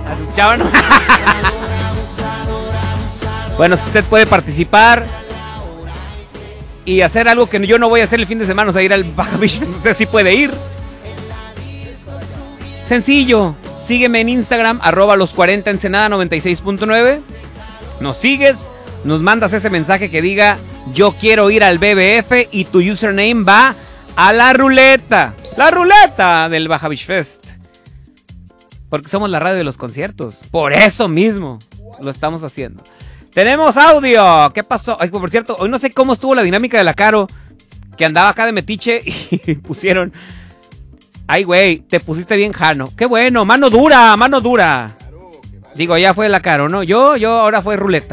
¿Escuchaban? Bueno, si usted puede participar y hacer algo que yo no voy a hacer el fin de semana, o sea, ir al Baja Beach Fest, usted sí puede ir. Sencillo, sígueme en Instagram, @los40 Ensenada 96.9. Nos sigues, nos mandas ese mensaje que diga yo quiero ir al BBF y tu username va a la ruleta del Baja Beach Fest. Porque somos la radio de los conciertos. Por eso mismo lo estamos haciendo. Tenemos audio. ¿Qué pasó? Ay, por cierto, hoy no sé cómo estuvo la dinámica de la Caro, que andaba acá de metiche y pusieron... Ay, güey, te pusiste bien jano. Qué bueno, mano dura. Digo, ya fue la Caro, ¿no? Yo ahora fue ruleta.